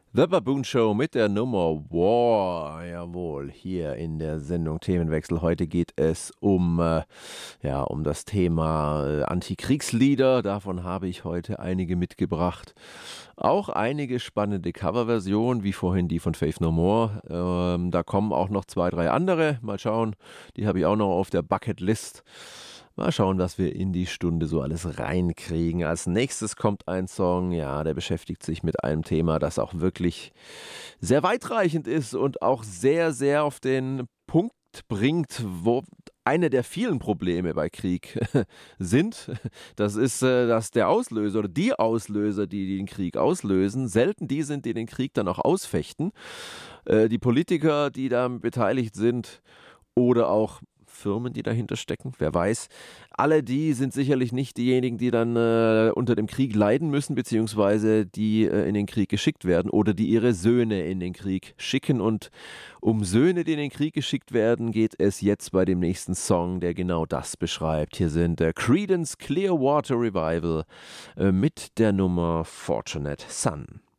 The Baboon Show mit der Nummer War. Jawohl, hier in der Sendung Themenwechsel. Heute geht es um das Thema Antikriegslieder. Davon habe ich heute einige mitgebracht. Auch einige spannende Coverversionen, wie vorhin die von Faith No More. Da kommen auch noch 2, 3 andere. Mal schauen, die habe ich auch noch auf der Bucketlist. Mal schauen, was wir in die Stunde so alles reinkriegen. Als nächstes kommt ein Song, ja, der beschäftigt sich mit einem Thema, das auch wirklich sehr weitreichend ist und auch sehr, sehr auf den Punkt bringt, wo eine der vielen Probleme bei Krieg sind. Das ist, dass der Auslöser oder die Auslöser, die den Krieg auslösen, selten die sind, die den Krieg dann auch ausfechten. Die Politiker, die da beteiligt sind oder auch Firmen, die dahinter stecken, wer weiß. Alle die sind sicherlich nicht diejenigen, die dann unter dem Krieg leiden müssen, beziehungsweise die in den Krieg geschickt werden oder die ihre Söhne in den Krieg schicken. Und um Söhne, die in den Krieg geschickt werden, geht es jetzt bei dem nächsten Song, der genau das beschreibt. Hier sind Creedence Clearwater Revival mit der Nummer Fortunate Son.